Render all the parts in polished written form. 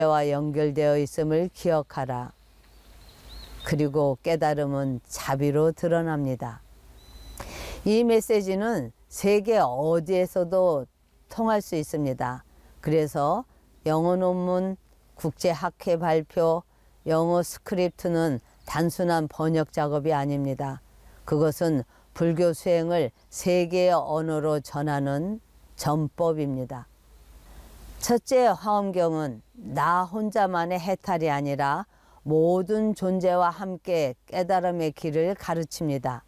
와 연결되어 있음을 기억하라. 그리고 깨달음은 자비로 드러납니다. 이 메시지는 세계 어디에서도 통할 수 있습니다. 그래서 영어 논문, 국제학회 발표, 영어 스크립트는 단순한 번역 작업이 아닙니다. 그것은 불교 수행을 세계의 언어로 전하는 전법입니다. 첫째 화엄경은 나 혼자만의 해탈이 아니라 모든 존재와 함께 깨달음의 길을 가르칩니다.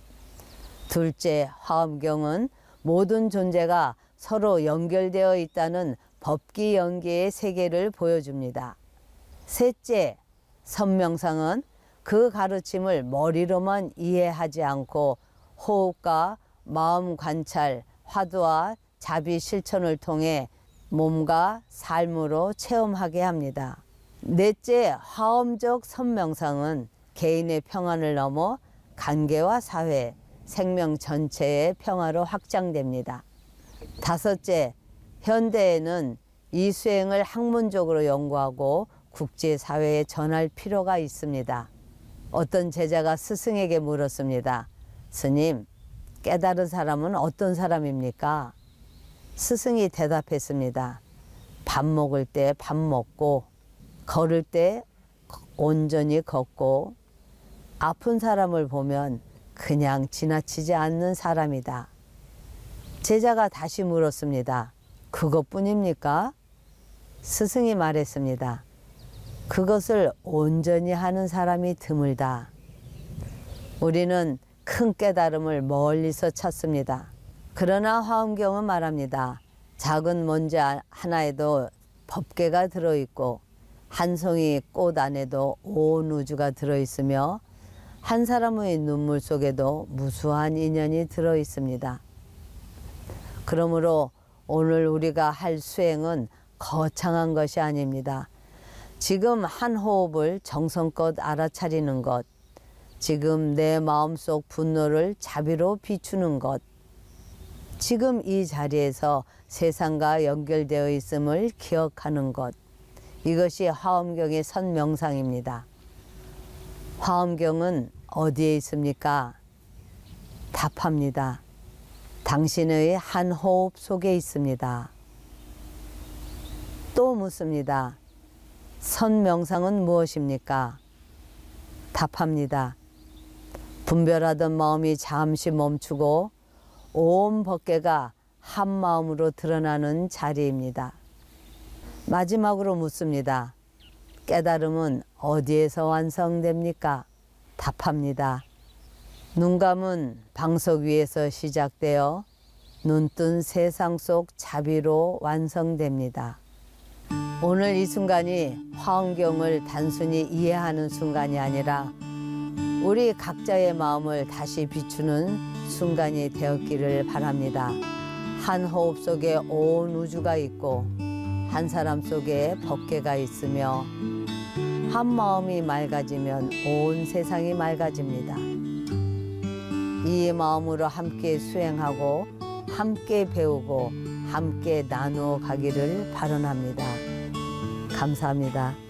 둘째 화엄경은 모든 존재가 서로 연결되어 있다는 법기연계의 세계를 보여줍니다. 셋째 선명상은 그 가르침을 머리로만 이해하지 않고 호흡과 마음 관찰, 화두와 자비 실천을 통해 몸과 삶으로 체험하게 합니다. 넷째 화엄적 선명상은 개인의 평안을 넘어 관계와 사회, 생명 전체의 평화로 확장됩니다. 다섯째, 현대에는 이 수행을 학문적으로 연구하고 국제사회에 전할 필요가 있습니다. 어떤 제자가 스승에게 물었습니다. 스님, 깨달은 사람은 어떤 사람입니까? 스승이 대답했습니다. 밥 먹을 때 밥 먹고, 걸을 때 온전히 걷고, 아픈 사람을 보면 그냥 지나치지 않는 사람이다. 제자가 다시 물었습니다. 그것뿐입니까? 스승이 말했습니다. 그것을 온전히 하는 사람이 드물다. 우리는 큰 깨달음을 멀리서 찾습니다. 그러나 화엄경은 말합니다. 작은 먼지 하나에도 법계가 들어있고 한 송이 꽃 안에도 온 우주가 들어있으며 한 사람의 눈물 속에도 무수한 인연이 들어있습니다. 그러므로 오늘 우리가 할 수행은 거창한 것이 아닙니다. 지금 한 호흡을 정성껏 알아차리는 것, 지금 내 마음속 분노를 자비로 비추는 것, 지금 이 자리에서 세상과 연결되어 있음을 기억하는 것, 이것이 화엄경의 선명상입니다. 화엄경은 어디에 있습니까? 답합니다. 당신의 한 호흡 속에 있습니다. 또 묻습니다. 선명상은 무엇입니까? 답합니다. 분별하던 마음이 잠시 멈추고 온 법계가 한 마음으로 드러나는 자리입니다. 마지막으로 묻습니다. 깨달음은 어디에서 완성됩니까? 답합니다. 눈 감은 방석 위에서 시작되어 눈뜬 세상 속 자비로 완성됩니다. 오늘 이 순간이 화엄경을 단순히 이해하는 순간이 아니라 우리 각자의 마음을 다시 비추는 순간이 되었기를 바랍니다. 한 호흡 속에 온 우주가 있고 한 사람 속에 법계가 있으며 한 마음이 맑아지면 온 세상이 맑아집니다. 이 마음으로 함께 수행하고 함께 배우고 함께 나누어 가기를 발언합니다. 감사합니다.